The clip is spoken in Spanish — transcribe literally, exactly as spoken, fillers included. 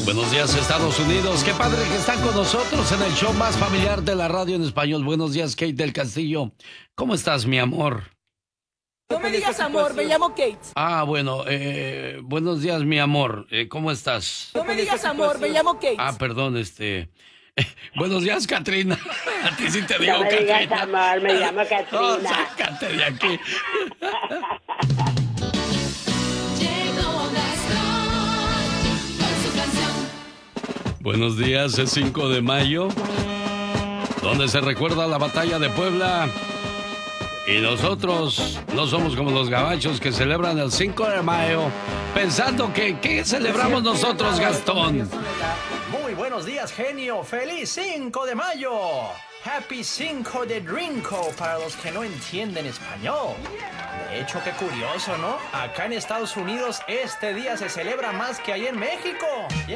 Buenos días, Estados Unidos. Qué padre que están con nosotros en el show más familiar de la radio en español. Buenos días, Kate del Castillo. ¿Cómo estás, mi amor? No me digas amor, me llamo Kate. Ah, bueno, eh, buenos días, mi amor. Eh, ¿Cómo estás? No me digas amor, me llamo Kate. Ah, perdón, este... buenos días, Katrina. A ti sí te digo, no me Katrina. digas amor, me llamo Katrina. Oh, sácate de aquí. Buenos días, es cinco de mayo, donde se recuerda la batalla de Puebla. Y nosotros no somos como los gabachos que celebran el cinco de mayo, pensando que, ¿qué celebramos nosotros, Gastón? Muy buenos días, genio. ¡Feliz cinco de mayo! Happy cinco de Drinko para los que no entienden español. De hecho, qué curioso, ¿no? Acá en Estados Unidos este día se celebra más que allá en México.